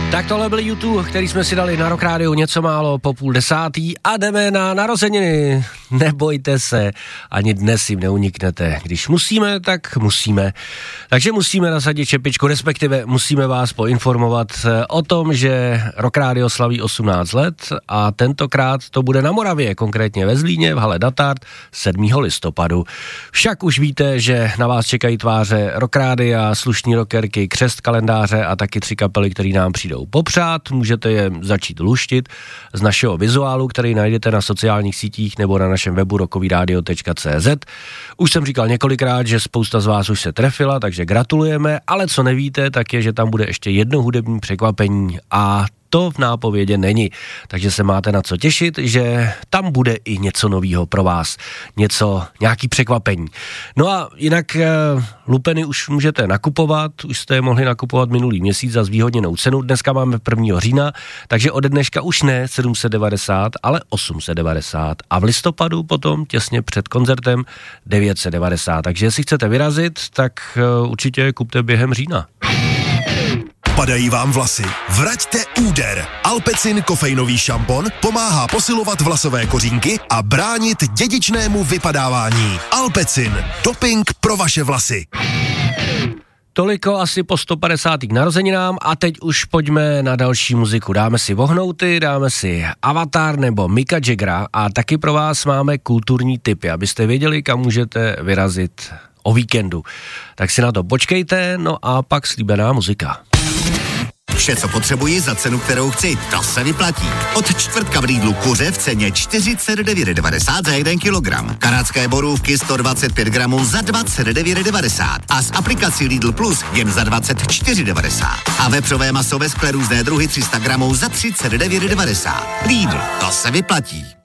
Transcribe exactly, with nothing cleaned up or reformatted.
Tak tohle byl YouTube, který jsme si dali na Rock Rádiu něco málo po půl desátý a jdeme na narozeniny. Nebojte se, ani dnes jim neuniknete. Když musíme, tak musíme. Takže musíme nasadit čepičku, respektive musíme vás poinformovat o tom, že Rock Rádio slaví osmnáct let a tentokrát to bude na Moravě, konkrétně ve Zlíně v hale Datard sedmého listopadu. Však už víte, že na vás čekají tváře Rock Rádia, slušní rockerky, křest kalendáře a taky tři kapely, které nám přijdou popřát. Můžete je začít luštit z našeho vizuálu, který najdete na sociálních sítích nebo na našem webu rockovyradio tečka cé zet. Už jsem říkal několikrát, že spousta z vás už se trefila, takže gratulujeme, ale co nevíte, tak je, že tam bude ještě jedno hudební překvapení a to v nápovědě není. Takže se máte na co těšit, že tam bude i něco novýho pro vás. Něco, nějaký překvapení. No a jinak e, lupeny už můžete nakupovat, už jste je mohli nakupovat minulý měsíc za zvýhodněnou cenu. Dneska máme prvního října, takže ode dneška už ne sedm set devadesát, ale osm set devadesát. A v listopadu potom, těsně před koncertem, devět set devadesát. Takže jestli chcete vyrazit, tak e, určitě kupte během října. Padají vám vlasy? Vraťte úder. Alpecin kofeinový šampon pomáhá posilovat vlasové kořínky a bránit dědičnému vypadávání. Alpecin. Doping pro vaše vlasy. Toliko asi po sto padesátých narozeninám a teď už pojďme na další muziku. Dáme si vohnouty, dáme si Avatar nebo Micka Jaggera a taky pro vás máme kulturní tipy, abyste věděli, kam můžete vyrazit o víkendu. Tak si na to počkejte, no a pak slíbená muzika. Vše, co potřebuji za cenu, kterou chci, to se vyplatí. Od čtvrtka v Lidlu kuře v ceně čtyřicet devět devadesát za jeden kilogram. Kanadské borůvky sto dvacet pět gramů za dvacet devět devadesát. A s aplikací Lidl Plus jen za dvacet čtyři devadesát. A vepřové maso ve skle různé druhy tři sta gramů za třicet devět devadesát. Lidl, to se vyplatí.